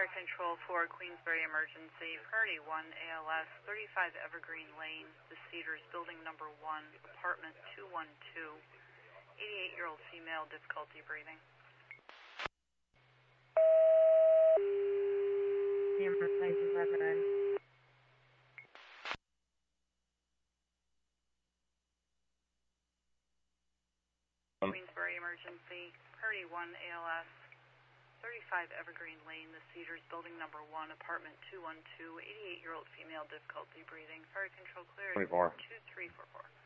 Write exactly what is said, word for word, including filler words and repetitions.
Fire Control for Queensbury Emergency, Priority one A L S, thirty-five Evergreen Lane, The Cedars, Building Number one, Apartment two one two, eighty-eight-year-old female, difficulty breathing. The emergency resident. Queensbury Emergency, Priority one A L S, thirty-five Evergreen Lane, The Cedars, Building Number one, Apartment two one two, eighty-eight-year-old female, difficulty breathing. Fire Control cleared. twenty-four. two three four four.